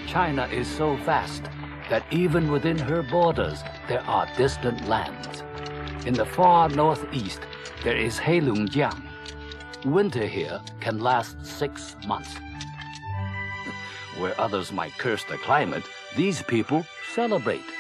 China is so vast that even within her borders there are distant lands. In the far northeast, there is Heilongjiang. Winter here can last 6 months. Where others might curse the climate, these people celebrate.